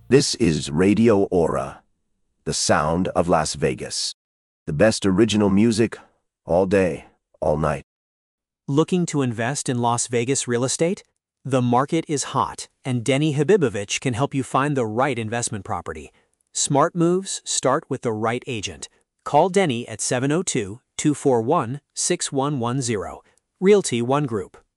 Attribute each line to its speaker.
Speaker 1: This is Radio Aura, the sound of Las Vegas. The best original music, all day, all night.
Speaker 2: Looking to invest in Las Vegas real estate? The market is hot, and Denny Habibovich can help you find the right investment property. Smart moves start with the right agent. Call Denny at 702-241-6110. Realty One Group.